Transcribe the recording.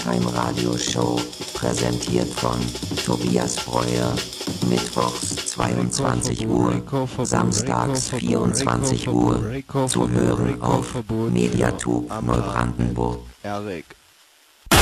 Crime Radio Show, präsentiert von Tobias Breuer, mittwochs 22 Uhr, samstags 24 Uhr, zu hören auf Mediatube Neubrandenburg. Eric.